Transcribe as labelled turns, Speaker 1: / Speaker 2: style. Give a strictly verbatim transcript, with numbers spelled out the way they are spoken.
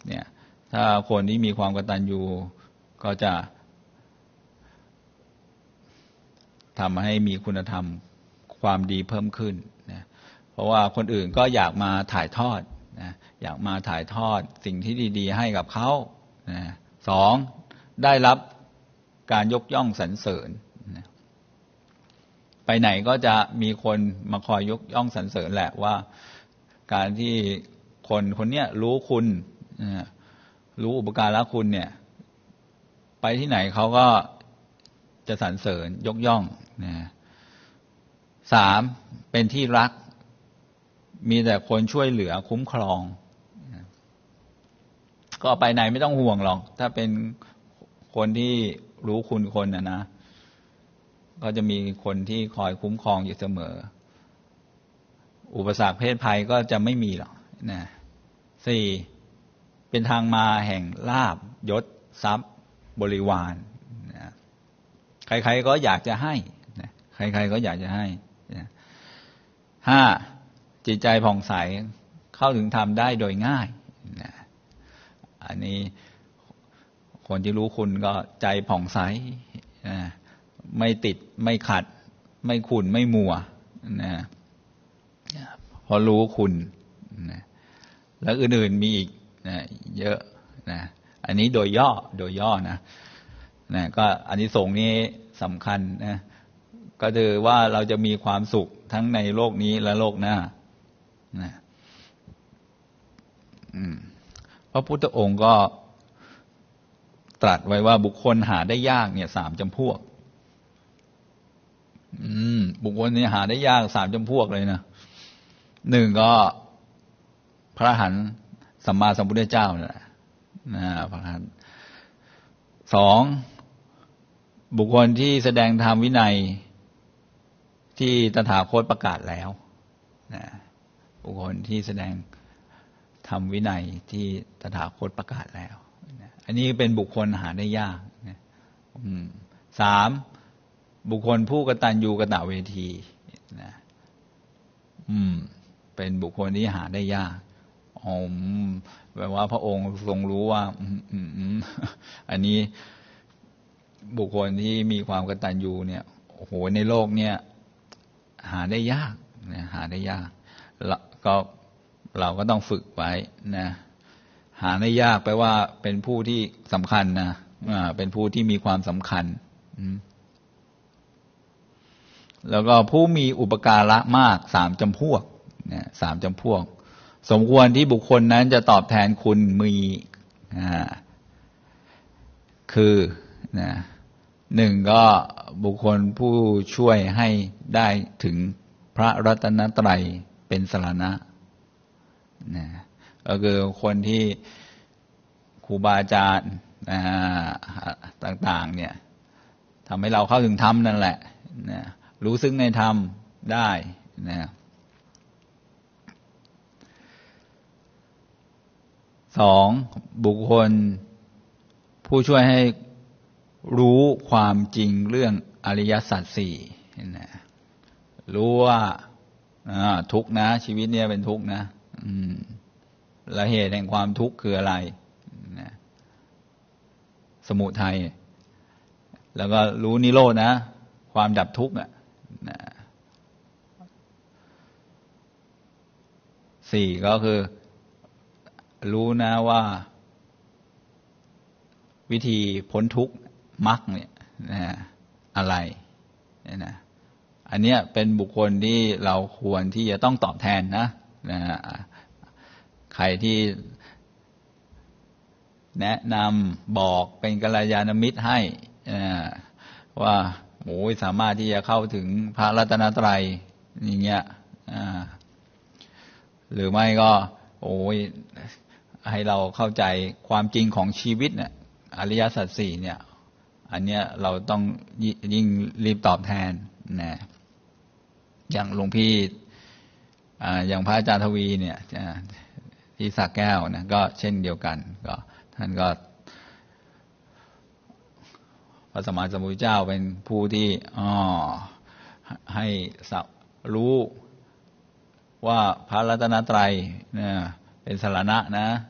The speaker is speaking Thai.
Speaker 1: เนี่ยถ้าคนที่มีความกตัญญูก็จะทำให้มีคุณธรรมความดีเพิ่มขึ้นนะเพราะว่าคนอื่นก็อยากมาถ่ายทอดนะอยากมาถ่ายทอดสิ่งที่ดีๆให้กับเขานะสองได้รับการยกย่องสรรเสริญนะไปไหนก็จะมีคนมาคอยยกย่องสรรเสริญแหละว่าการที่คนคนเนี้ยรู้คุณนะรู้อุปการะคุณเนี่ยไปที่ไหนเขาก็จะสรรเสริญยกย่องนะสามเป็นที่รักมีแต่คนช่วยเหลือคุ้มครองนะก็ไปไหนไม่ต้องห่วงหรอกถ้าเป็นคนที่รู้คุณคนนะนะก็จะมีคนที่คอยคุ้มครองอยู่เสมออุปสรรคเพศภัยก็จะไม่มีหรอกนะสี่เป็นทางมาแห่งลาภยศทรัพย์บริวารนะใครๆก็อยากจะให้นะใครๆก็อยากจะให้นะห้าจิตใจผ่องใสเข้าถึงธรรมได้โดยง่ายนะอันนี้คนที่รู้คุณก็ใจผ่องใสนะไม่ติดไม่ขัดไม่ขุ่นไม่มัวนะพอรู้คุณนะแล้วอื่นๆมีอีกนะเยอะนะอันนี้โดยย่อโดยย่อนะนะก็อานิสงส์นี้สำคัญนะก็คือว่าเราจะมีความสุขทั้งในโลกนี้และโลกหน้านะอืมพระพุทธองค์ก็ตรัสไว้ว่าบุคคลหาได้ยากเนี่ยสามจำพวกอืมบุคคลนี้หาได้ยากสามจำพวกเลยนะหนึ่งก็พระอรหันต์สัมมาสัมพุทธเจ้าเนี่ยนะพระอรหันต์สองบุคคลที่แสดงธรรมวินัยที่ตถาคตประกาศแล้วนะบุคคลที่แสดงธรรมวินัยที่ตถาคตประกาศแล้วนะอันนี้เป็นบุคคลหาได้ยากนะอืมสามบุคคลผู้กตัญญูกตเวทีนะอืมเป็นบุคคลที่หาได้ยากอ๋อแปลว่าพระองค์ทรงรู้ว่าอืมอืมอืมอันนี้บุคคลที่มีความกตัญญูเนี่ยโอ้โหในโลกเนี่ยหาได้ยากนะหาได้ยากก็เราก็ต้องฝึกไว้นะหาได้ยากแปลว่าเป็นผู้ที่สำคัญนะอ่าเป็นผู้ที่มีความสำคัญอืมแล้วก็ผู้มีอุปการะมากสามจำพวกเนี่ยสามจำพวกสมควรที่บุคคลนั้นจะตอบแทนคุณมีอ่าคือนะหนึ่งก็บุคคลผู้ช่วยให้ได้ถึงพระรัตนตรัยเป็นสรณะนะก็คือคนที่ครูบาอาจารย์ต่างๆเนี่ยทำให้เราเข้าถึงธรรมนั่นแหละนะรู้ซึ้งในธรรมได้นะสองบุคคลผู้ช่วยให้รู้ความจริงเรื่องอริยสัจสี่นะรู้ว่าทุกข์นะชีวิตเนี่ยเป็นทุกข์นะอืมและเหตุแห่งความทุกข์คืออะไรนะสมุทัยแล้วก็รู้นิโรธนะความดับทุกข์อ่ะนะสี่ก็คือรู้นะว่าวิธีพ้นทุกข์มรรคเนี่ยนะอะไรเนี่ยนะอันเนี้ยเป็นบุคคลที่เราควรที่จะต้องตอบแทนนะนะใครที่แนะนำบอกเป็นกัลยาณมิตรให้ว่าโอ้ยสามารถที่จะเข้าถึงพระรัตนตรัยอย่างเงี้ยหรือไม่ก็โอ้ยให้เราเข้าใจความจริงของชีวิตเนี่ยอริยสัจสี่เนี่ยอันเนี้ยเราต้องยิ่งรีบตอบแทนนะอย่างหลวงพี่อย่างพระอาจารย์ทวีเนี่ยที่สระแก้วนะก็เช่นเดียวกันก็ท่านก็พระสัมมาสัมพุทธเจ้าเป็นผู้ที่อ๋อให้รู้ว่าพระรัตนตรัยเนี่ยเป็นสรณะนะ